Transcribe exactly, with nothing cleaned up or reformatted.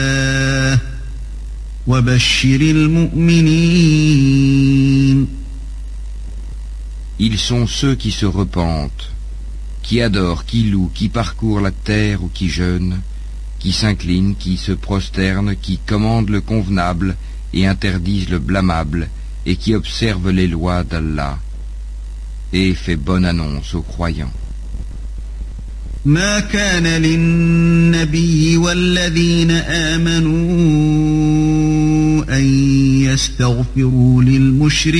وبشر المؤمنين. Ils sont ceux qui se repentent, qui adorent, qui louent, qui parcourent la terre ou qui jeûnent, qui s'inclinent, qui se prosternent, qui commandent le convenable et interdisent le blâmable, et qui observent les lois d'Allah, et fait bonne annonce aux croyants. ما كان للنبي والذين آمنوا أن يستغفروا للمشركين